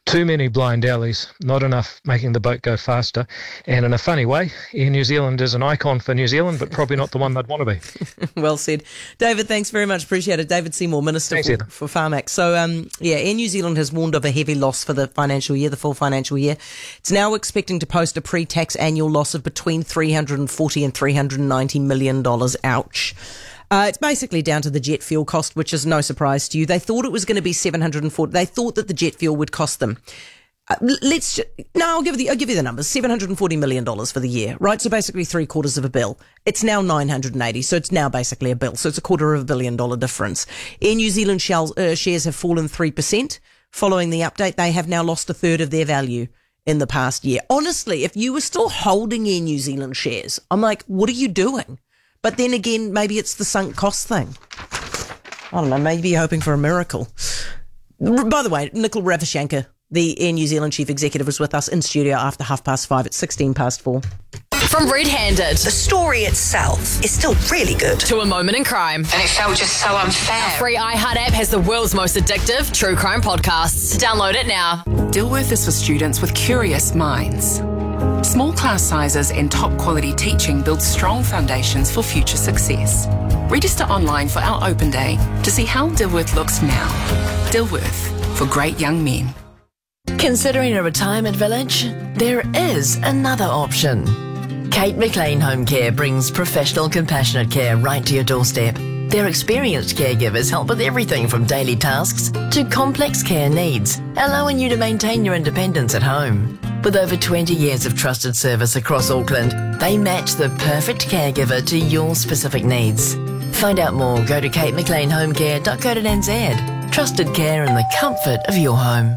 Too many blind alleys, not enough making the boat go faster. And in a funny way, Air New Zealand is an icon for New Zealand, but probably not the one they'd want to be. Well said. David, thanks very much. Appreciate it. David Seymour, Minister for Pharmac. So, Air New Zealand has warned of a heavy loss for the financial year, the full financial year. It's now expecting to post a pre-tax annual loss of between $340 and $390 million. Ouch. It's basically down to the jet fuel cost, which is no surprise to you. They thought it was going to be $740. They thought that the jet fuel would cost them. I'll give you the numbers. $740 million for the year, right? So basically $750 million of a bill. It's now $980, so it's now basically a bill. So it's $250 million difference. Air New Zealand shares have fallen 3%. Following the update, they have now lost a third of their value in the past year. Honestly, if you were still holding Air New Zealand shares, I'm like, what are you doing? But then again, maybe it's the sunk cost thing. I don't know, maybe you're hoping for a miracle. By the way, Nikhil Ravichandran, the Air New Zealand chief executive, is with us in studio after 5:30. It's 4:16. From Red Handed. The story itself is still really good. To A Moment in Crime. And it felt just so unfair. Our free iHeart app has the world's most addictive true crime podcasts. Download it now. Dilworth is for students with curious minds. Small class sizes and top quality teaching build strong foundations for future success. Register online for our open day to see how Dilworth looks now. Dilworth, for great young men. Considering a retirement village? There is another option. Kate McLean Home Care brings professional, compassionate care right to your doorstep. Their experienced caregivers help with everything from daily tasks to complex care needs, allowing you to maintain your independence at home. With over 20 years of trusted service across Auckland, they match the perfect caregiver to your specific needs. Find out more, go to katemcleanhomecare.co.nz. Trusted care in the comfort of your home.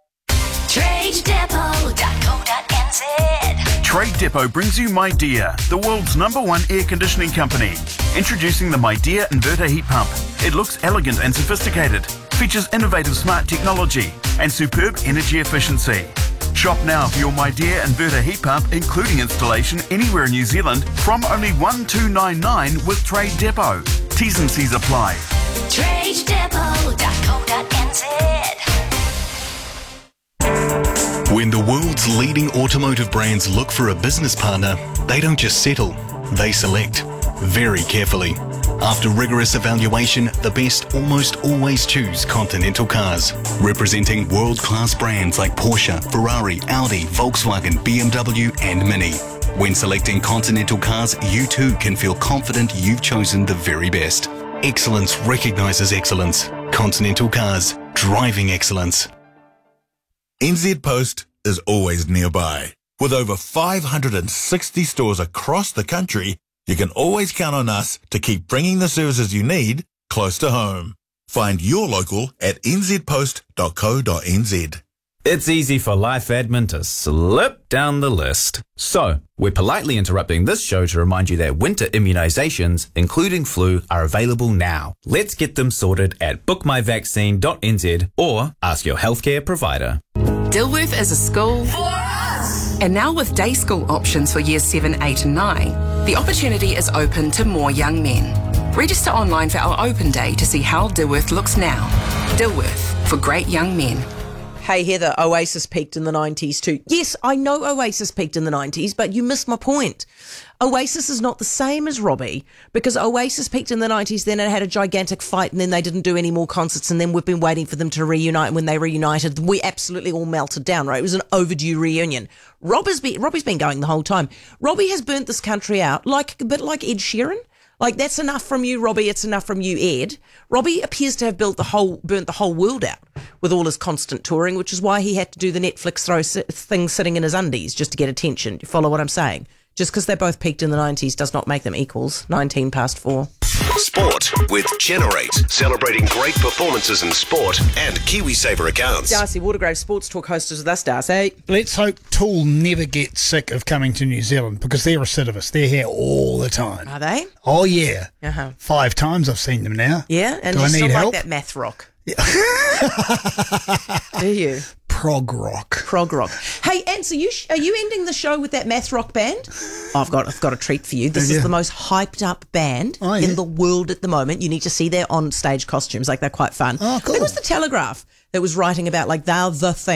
TradeDepot.co.nz. Trade Depot brings you MyDear, the world's #1 air conditioning company. Introducing the MyDear inverter heat pump. It looks elegant and sophisticated, features innovative smart technology and superb energy efficiency. Shop now for your MyDear inverter heat pump, including installation anywhere in New Zealand from only $1,299 with Trade Depot. T's and C's apply. TradeDepot.co.nz. When the world's leading automotive brands look for a business partner, they don't just settle, they select very carefully. After rigorous evaluation, the best almost always choose Continental Cars, representing world-class brands like Porsche, Ferrari, Audi, Volkswagen, BMW and Mini. When selecting Continental Cars, you too can feel confident you've chosen the very best. Excellence recognises excellence. Continental Cars, driving excellence. NZ Post is always nearby. With over 560 stores across the country, you can always count on us to keep bringing the services you need close to home. Find your local at nzpost.co.nz. It's easy for life admin to slip down the list. So, we're politely interrupting this show to remind you that winter immunisations, including flu, are available now. Let's get them sorted at bookmyvaccine.nz or ask your healthcare provider. Dilworth is a school For us! And now with day school options for years 7, 8 and 9, the opportunity is open to more young men. Register online for our open day to see how Dilworth looks now. Dilworth, for great young men. Hey Heather, Oasis peaked in the 90s too. Yes, I know Oasis peaked in the 90s, but you missed my point. Oasis is not the same as Robbie, because Oasis peaked in the 90s, then it had a gigantic fight, and then they didn't do any more concerts, and then we've been waiting for them to reunite, and when they reunited, we absolutely all melted down, right? It was an overdue reunion. Robbie's been going the whole time. Robbie has burnt this country out, a bit like Ed Sheeran. Like, that's enough from you, Robbie, it's enough from you, Ed. Robbie appears to have burnt the whole world out with all his constant touring, which is why he had to do the Netflix thing sitting in his undies just to get attention. Do you follow what I'm saying? Just because they both peaked in the 90s does not make them equals. 4:19. Sport with Generate, celebrating great performances in sport and KiwiSaver accounts. Darcy Watergrave, Sports Talk host, is with us, Darcy. Let's hope Tool never get sick of coming to New Zealand, because they're recidivists. They're here all the time. Are they? Oh, yeah. 5 times I've seen them now. Yeah? And do you I need still help? like that math rock? Yeah. Do you? Prog rock. Hey, Ants, are you ending the show with that math rock band? I've got a treat for you. This is the most hyped up band in the world at the moment. You need to see their on stage costumes. Like, they're quite fun. Oh, cool. I think it was the Telegraph that was writing about, like, they're the thing.